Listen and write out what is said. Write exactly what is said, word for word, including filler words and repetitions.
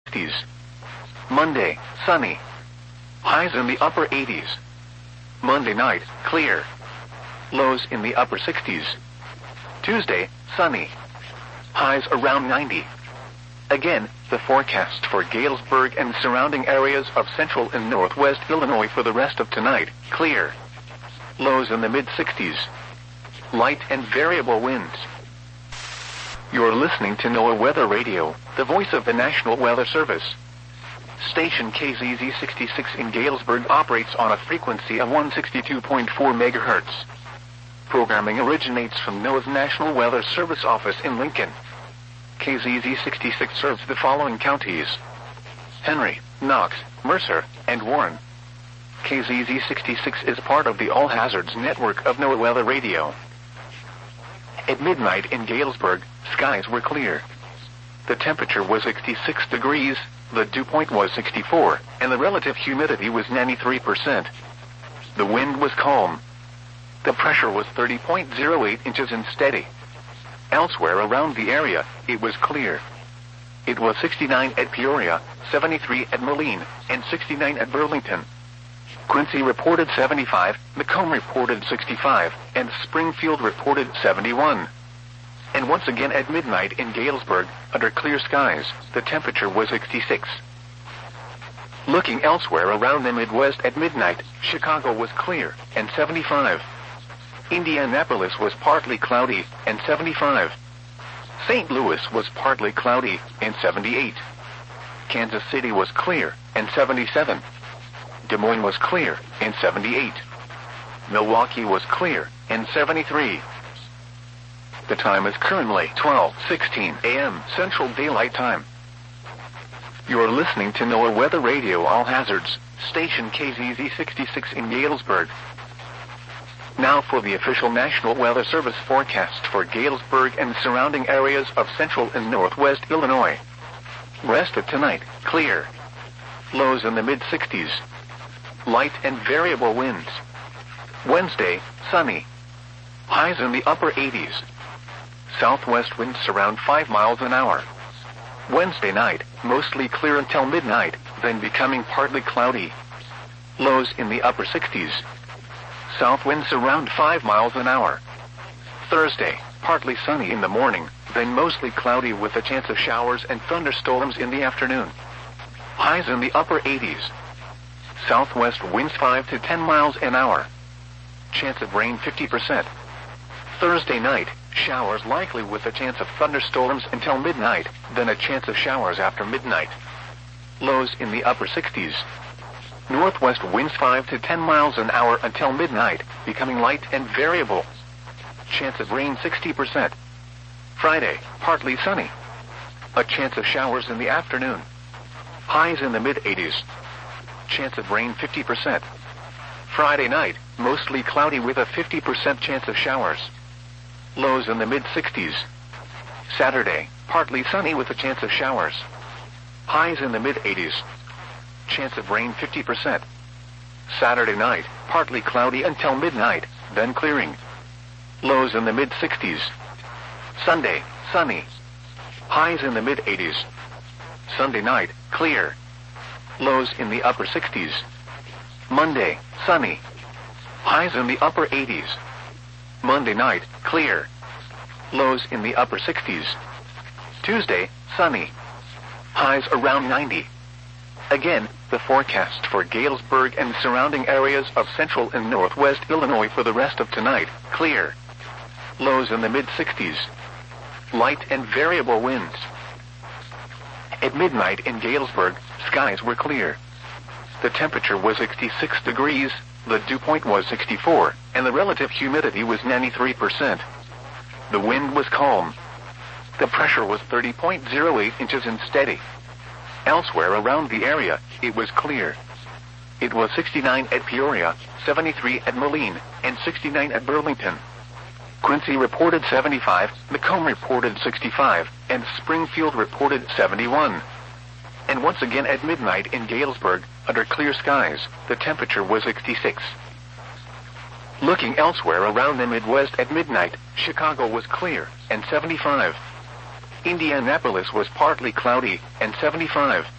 sixties. Monday, sunny. Highs in the upper eighties. Monday night, clear. Lows in the upper sixties. Tuesday, sunny. Highs around ninety. Again, the forecast for Galesburg and surrounding areas of central and northwest Illinois for the rest of tonight, clear. Lows in the mid-sixties. Light and variable winds. You're listening to NOAA Weather Radio, the voice of the National Weather Service. Station K Z Z sixty-six in Galesburg operates on a frequency of one sixty-two point four megahertz. Programming originates from NOAA's National Weather Service office in Lincoln. K Z Z sixty-six serves the following counties: Henry, Knox, Mercer, and Warren. K Z Z sixty-six is part of the All Hazards network of NOAA Weather Radio. At midnight in Galesburg, skies were clear. The temperature was sixty-six degrees, the dew point was sixty-four, and the relative humidity was ninety-three percent. The wind was calm. The pressure was thirty point zero eight inches and steady. Elsewhere around the area, it was clear. It was sixty-nine at Peoria, seventy-three at Moline, and sixty-nine at Burlington. Quincy reported seventy-five, Macomb reported sixty-five, and Springfield reported seventy-one. And once again at midnight in Galesburg, under clear skies, the temperature was sixty-six. Looking elsewhere around the Midwest at midnight, Chicago was clear, and seventy-five. Indianapolis was partly cloudy, and seventy-five. Saint Louis was partly cloudy, and seventy-eight. Kansas City was clear, and seventy-seven. Des Moines was clear, and seventy-eight. Milwaukee was clear, and seventy-three. The time is currently twelve sixteen a m Central Daylight Time. You're listening to NOAA Weather Radio All Hazards, station K Z Z sixty-six in Galesburg. Now for the official National Weather Service forecast for Galesburg and surrounding areas of central and northwest Illinois. Rest of tonight, clear. Lows in the mid-sixties. Light and variable winds. Wednesday, sunny. Highs in the upper eighties. Southwest winds around five miles an hour. Wednesday night, mostly clear until midnight, then becoming partly cloudy. Lows in the upper sixties. South winds around five miles an hour. Thursday, partly sunny in the morning, then mostly cloudy with a chance of showers and thunderstorms in the afternoon. Highs in the upper eighties. Southwest winds five to ten miles an hour. Chance of rain fifty percent. Thursday night, showers likely with a chance of thunderstorms until midnight, then a chance of showers after midnight. Lows in the upper sixties. Northwest winds five to ten miles an hour until midnight, becoming light and variable. Chance of rain sixty percent. Friday, partly sunny. A chance of showers in the afternoon. Highs in the mid-eighties. Chance of rain fifty percent. Friday night, mostly cloudy with a fifty percent chance of showers. Lows in the mid-sixties. Saturday, partly sunny with a chance of showers. Highs in the mid-eighties. Chance of rain fifty percent. Saturday night, partly cloudy until midnight, then clearing. Lows in the mid-sixties. Sunday, sunny. Highs in the mid-eighties. Sunday night, clear. Lows in the upper sixties. Monday, sunny. Highs in the upper eighties. Monday night, clear. Lows in the upper sixties. Tuesday, sunny. Highs around ninety. Again, the forecast for Galesburg and surrounding areas of central and northwest Illinois for the rest of tonight, clear. Lows in the mid-sixties. Light and variable winds. At midnight in Galesburg, skies were clear. The temperature was sixty-six degrees, the dew point was sixty-four, and the relative humidity was ninety-three percent. The wind was calm. The pressure was thirty point zero eight inches and steady. Elsewhere around the area, it was clear. It was sixty-nine at Peoria, seventy-three at Moline, and sixty-nine at Burlington. Quincy reported seventy-five, Macomb reported sixty-five, and Springfield reported seventy-one. And once again at midnight in Galesburg, under clear skies, the temperature was sixty-six. Looking elsewhere around the Midwest at midnight, Chicago was clear, and seventy-five. Indianapolis was partly cloudy, and seventy-five.